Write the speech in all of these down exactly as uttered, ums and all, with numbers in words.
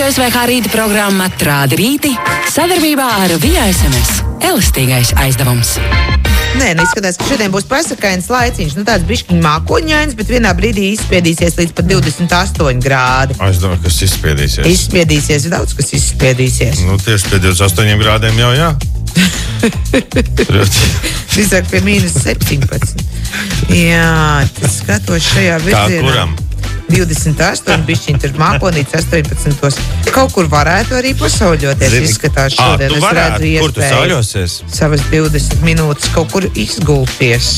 S V K rīta programma Trādi rīti sadarbībā ar Via S M S. Elastīgais aizdevums. Nē, nu izskatās, ka šodien būs pasakains laiciņš, nu tāds bišķiņ mākoņains, bet vienā brīdī izspiedīsies līdz pat divdesmit astoņi grādi. Es domāju, kas izspiedīsies. Izspiedīsies, daudz kas izspiedīsies. Nu, tieši pie divdesmit astoņiem grādiem jau jā. Visāk pie mīnus septiņpadsmit. Jā, tas skatos šajā virzienā. Kā kuram? divdesmit astoņi, bišķiņ tur mākonīts astoņpadsmit. Kaut kur varētu arī pasauļoties, Zini. Izskatās šodien. À, tu varētu, kur tu sauļosies? Savas divdesmit minūtes kaut kur izgulties.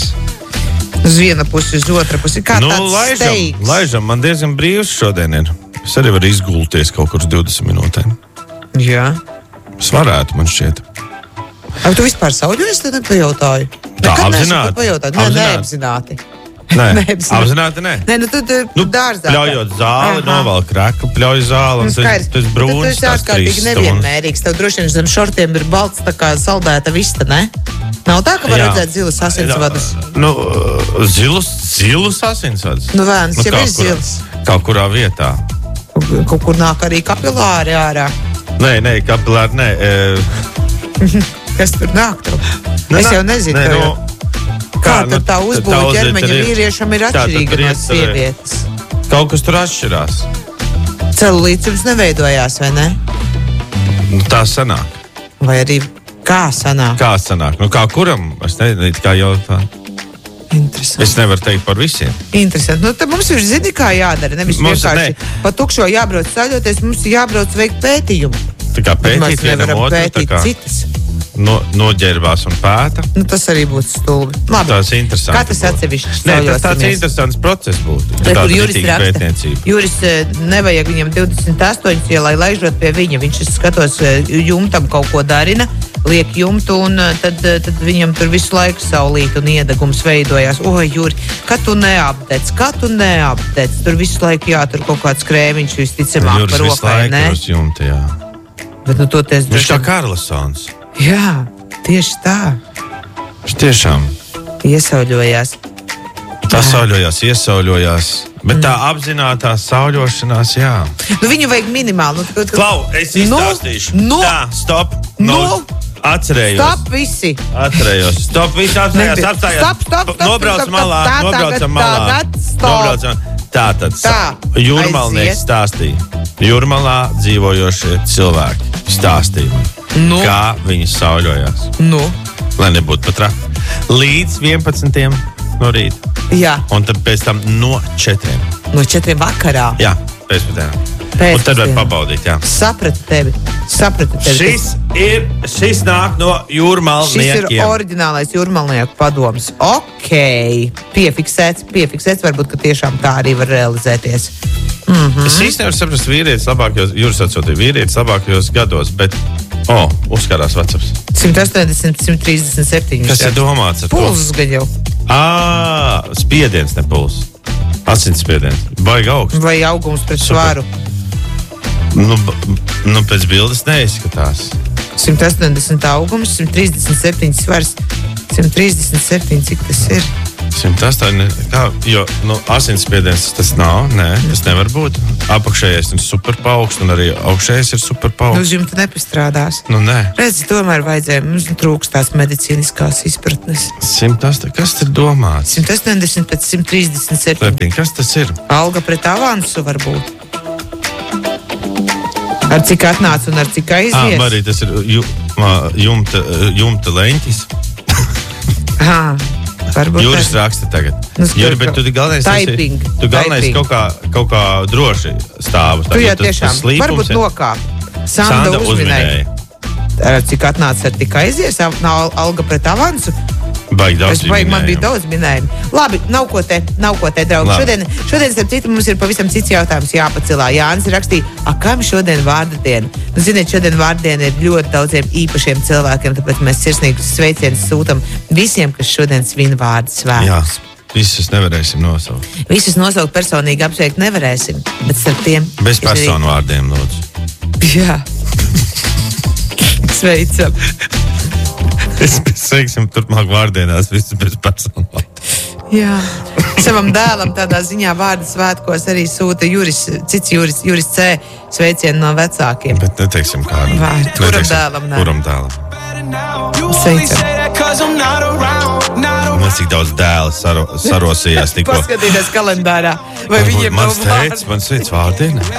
Uz viena pusi, uz otra pusi. Kā nu, tāds laižam, steigs. Laižam, man diezgan brīvs šodien ir. Es arī varu izgulties kaut kur uz divdesmit minūtēm. Jā. Es varētu, man šķiet. Vai tu vispār sauļojies, tad nepajautāju? Tā, apzināti. Nē, neapzināti. Nē, apzināti nē. Nē, nu tu, tu nu, dārzā. Pļaujot zāli, novelk reku, pļauj zāli, un tas, tas brūns, tu, tu tās trīs stundas. Nevienmērīgs. Tev droši vien zem šortiem ir balts tā kā saldēta vista, ne? Nav tā, ka var redzēt zilus asinsvadus? Nu, zilus, zilus asinsvadus? Nu, vēns, nu, jau ir zils. Kaut kurā vietā. Kaut kur nāk arī kapilāri ārā. Nē, nē, kapilāri, nē. E... Kas tur nāk tev? Ne, es jau nezinu, ne, ka nu, kā tad tā uzbūva ķermeņa vīriešam ir atšķirīga no sievietes. Kaut kas tur atšķirās. Celulīts jums neveidojās, vai ne? Nu, tā sanāk. Vai arī kā sanāk? Kā sanāk? Nu, kā kuram? Es nezinu, kā jautā. Interesanti. Es nevaru teikt par visiem. Interesanti. Nu, tad mums ir zini, kā jādara. Nevis mums, vienkārši ne. Pa tukšo jābrauc saļoties, mums ir jābrauc veikt pētījumu. Tā kā pētīt vienam otru, tā kā citas. No, noģērbās un pēta. Nu, tas arī būtu stulbi. Labi. Tas ir interesanti. Kā tas atsevišķi Nē, tas tāds interesants process būtu. Tur Juris raksta. Juris nevajag viņam divdesmit astoņi, lai laižot pie viņa. Viņš skatos jumtam kaut ko darina, liek jumtu un tad, tad viņam tur visu laiku saulīt un iedegums veidojās. O, Juri, kā tu neapdec, kā tu neapdec? Tur visu laiku jā, tur kaut kāds krēmiņš visticamāk par rokai, ne? Juris visu laiku uz jumta, jā. Bet nu toties... Viņš tā Karlsons. Jā, tieši tā. Viņš tiešām iesauļojās. Tā sauļojās, iesauļojās. Bet mm. tā apzinātā sauļošanās, jā. Nu, viņu vajag minimāli. Nu, Klau, es izstāstīšu. Nu, tā, stop. Nu, nu, atcerējos. Stop visi. Atcerējos. Stop visi atcerējās. Apstājās. Stop, stop, stop. Nobraucam malā. Tā, nobraucam malā. Tagad, stop. Nobraucam. Tātad. Tā. Jūrmalnieks stāstīja. Jūrmalā dzīvojošie cilvēki stāstīja. Nu. Kā viņi sauļojās. Nu. Lai nebūtu pat traki. Līdz vienpadsmitiem no rīta. Jā. Un tad pēc tam no četriem. No četriem vakarā? Jā, pēcpusdienā. Pēc un tad var pabaudīt, jā. Sapratu tevi. Sapratu tevi. Šis ir, šis nāk no jūrmalniekiem. Šis ir oriģinālais jūrmalnieku padoms. Ok. Piefiksēts, piefiksēts. Varbūt, ka tiešām tā arī var realizēties. Mm-hmm. Es īsti nevaru saprast vīrietis labākajos, jūras atsūtīja vīrietis labākajos gados, bet, o, oh, uzkarās vacaps. simt astoņdesmit, simt trīsdesmit septiņi. Kas ir domāts ar to? Pulsus gan jau. Ā, spiediens, ne pulss. Asinsspiediens. Baigi augsts. Vai augums pret svaru. Nu, nu, pēc bildes neizskatās. simt astoņdesmit augums, simt trīsdesmit septiņi svars. simt trīsdesmit septiņi, cik tas ir? simt astoņi, kā, jo, nu, asinsspiediens tas nav, nē, tas nevar būt. Apakšējais ir super paaugsts un arī augšējais ir super paaugsts. Nu, uz jumta nepastrādās. Nu, nē. Redzi, tomēr vajadzēja, mums trūkst tās medicīniskās izpratnes. simt astoņi, kas ir domāts? simt astoņdesmit pēc simt trīsdesmit septiņi. Kas tas ir? Alga pret avansu varbūt. Ar cik atnāca un ar cik aizies? Ā, arī tas ir ju, jumta, jumta leņķis. Ā. Jūris raksta tagad. Nu, Juri, bet tu galvenais esi, tu galvenais kaut kā, kaut kā droši stāvus. Tu jau tiešām, varbūt nokāp. Sanda, Sanda uzminēja. Ar cik atnāca, ar tik aizies, nav alga pret avansu. Baigi daudz es baigi, man bija daudz minējumu. Labi, nav ko te, nav ko te, draugi. Šodien, šodien, starp citu, mums ir pavisam cits jautājums jāpacilā. Jānis rakstīja, a, kam šodien vārda diena? Nu, ziniet, šodien vārda diena ir ļoti daudziem īpašiem cilvēkiem, tāpēc mēs sirsnīgus sveicienus sūtam visiem, kas šodien svin vārdu svētkus. Jā, visus nevarēsim nosaukt. Visus nosaukt personīgi apsveikt nevarēsim, bet starp tiem... Bez personu arī... vārdiem, lūdzu. Jā. Sveicam. Es sveiksim turpmāk vārdienās visus bez personu vārdiem. Jā. Savam dēlam tādā ziņā vārdu svētkos arī sūta Juris, cits Juris, Juris C. sveicienu no vecākiem. Bet neteiksim kādam. Vārdu, kuram dēlam, ne? Kuram dēlam. Sveicam. Mēs cik daudz dēli saro, sarosījās tikko. Paskatīties kalendārā, vai Varbūt viņiem nav mans vārdu. teicis, man sveic vārdiena.